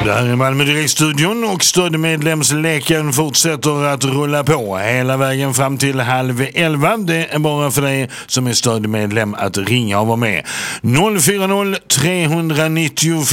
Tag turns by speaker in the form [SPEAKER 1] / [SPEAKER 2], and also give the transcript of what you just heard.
[SPEAKER 1] Där är Malmö Direkt-studion och stödmedlemsleken fortsätter att rulla på hela vägen fram till 10:30. Det är bara för dig som är stödmedlem att ringa och vara med. 040 395